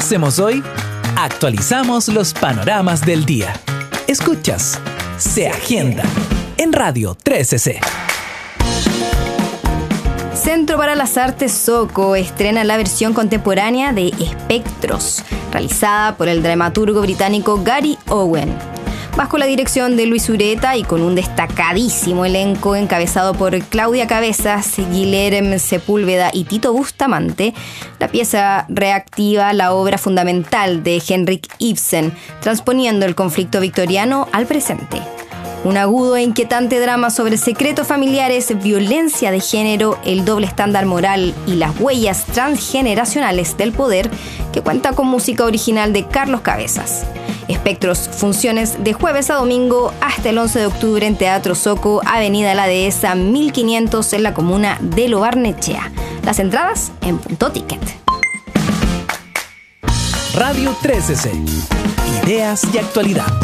hacemos hoy? Actualizamos los panoramas del día. Escuchas Se Agenda en Radio 13C. Centro para las Artes Soco estrena la versión contemporánea de Espectros, realizada por el dramaturgo británico Gary Owen. Bajo la dirección de Luis Ureta y con un destacadísimo elenco encabezado por Claudia Cabezas, Guilherme Sepúlveda y Tito Bustamante, la pieza reactiva la obra fundamental de Henrik Ibsen, transponiendo el conflicto victoriano al presente. Un agudo e inquietante drama sobre secretos familiares, violencia de género, el doble estándar moral y las huellas transgeneracionales del poder, que cuenta con música original de Carlos Cabezas. Espectros, funciones de jueves a domingo hasta el 11 de octubre en Teatro Soco, Avenida La Dehesa 1500 en la comuna de Lo Barnechea. Las entradas en Punto Ticket. Radio 13C. Ideas y actualidad.